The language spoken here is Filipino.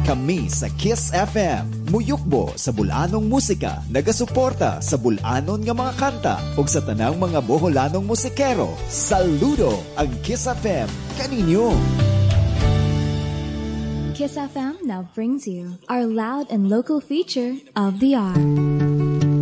Kami sa Kiss FM, muyukbo sa bulanong musika, nagasuporta sa bulanon nga mga kanta ug sa tanang mga Boholanong musikero. Saludo ang Kiss FM kaninyo. Kiss FM now brings you our loud and local feature of the hour.